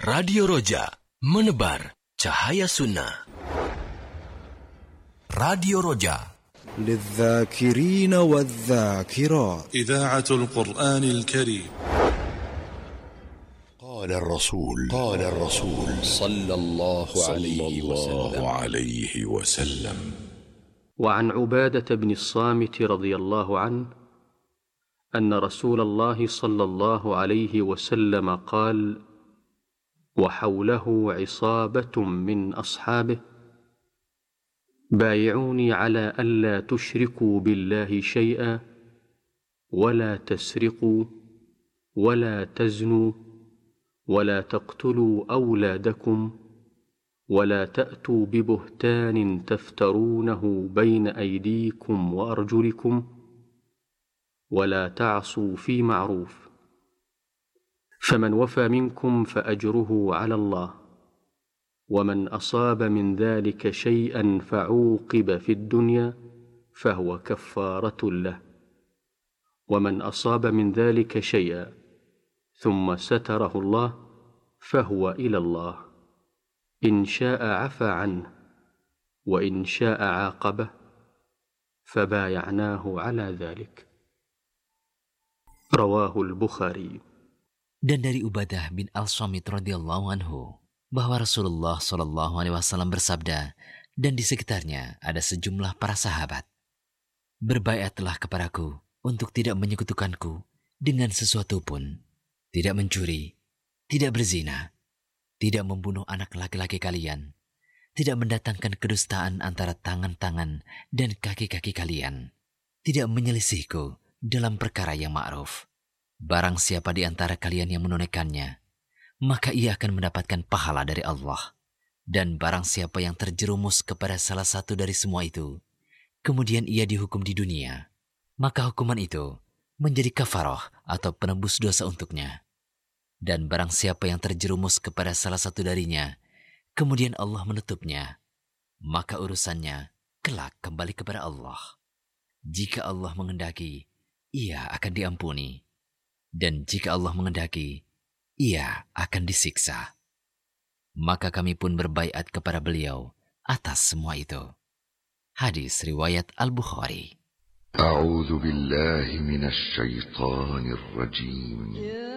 Radio Roja, menebar cahaya sunnah. Radio Roja, للذاكرين والذاكرات. إذاعة القرآن الكريم. قال الرسول صلى الله عليه وسلم. وعن عبادة بن الصامت رضي الله عنه أن رسول الله صلى الله عليه وسلم قال: وحوله عصابة من أصحابه: بايعوني على ألا تشركوا بالله شيئا ولا تسرقوا ولا تزنوا ولا تقتلوا أولادكم ولا تأتوا ببهتان تفترونه بين أيديكم وأرجلكم ولا تعصوا في معروف، فمن وفى منكم فأجره على الله، ومن أصاب من ذلك شيئا فعوقب في الدنيا فهو كفارة له، ومن أصاب من ذلك شيئا ثم ستره الله فهو إلى الله، إن شاء عفى عنه وإن شاء عاقبه، فبايعناه على ذلك. رواه البخاري. Dan dari Ubadah bin Al-Samit radhiyallahu anhu bahwa Rasulullah Shallallahu alaihi wasallam bersabda, dan di sekitarnya ada sejumlah para sahabat, berbaiatlah kepadaku untuk tidak menyekutukanku dengan sesuatu pun, tidak mencuri, tidak berzina, tidak membunuh anak laki-laki kalian, tidak mendatangkan kedustaan antara tangan-tangan dan kaki-kaki kalian, tidak menyelisihku dalam perkara yang ma'ruf. Barang siapa di antara kalian yang menunaikannya, maka ia akan mendapatkan pahala dari Allah. Dan barang siapa yang terjerumus kepada salah satu dari semua itu, kemudian ia dihukum di dunia, maka hukuman itu menjadi kafarah atau penebus dosa untuknya. Dan barang siapa yang terjerumus kepada salah satu darinya, kemudian Allah menutupnya, maka urusannya kelak kembali kepada Allah. Jika Allah menghendaki, ia akan diampuni. Dan jika Allah menghendaki, ia akan disiksa. Maka kami pun berbaiat kepada beliau atas semua itu. Hadis riwayat Al-Bukhari. A'udzu billahi minasy syaithanir rajim.